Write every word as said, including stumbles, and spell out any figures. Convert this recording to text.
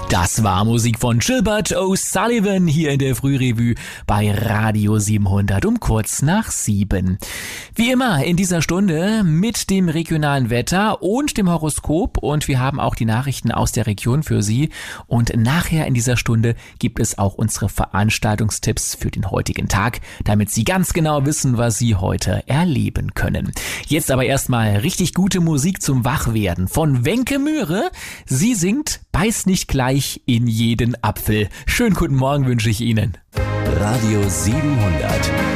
Das war Musik von Gilbert O'Sullivan hier in der Frührevue bei Radio siebenhundert um kurz nach sieben. Wie immer in dieser Stunde mit dem regionalen Wetter und dem Horoskop, und wir haben auch die Nachrichten aus der Region für Sie, und nachher in dieser Stunde gibt es auch unsere Veranstaltungstipps für den heutigen Tag, damit Sie ganz genau wissen, was Sie heute erleben können. Jetzt aber erstmal richtig gute Musik zum Wachwerden von Wenke Mühre. Sie singt "Beiß nicht gleich in jeden Apfel". Schönen guten Morgen wünsche ich Ihnen. Radio siebenhundert.